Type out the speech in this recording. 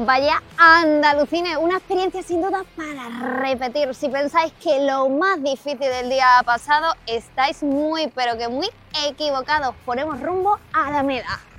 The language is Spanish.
Vaya Andalucines, una experiencia sin duda para repetir. Si pensáis que lo más difícil del día pasado, estáis muy pero que muy equivocados. Ponemos rumbo a Alameda.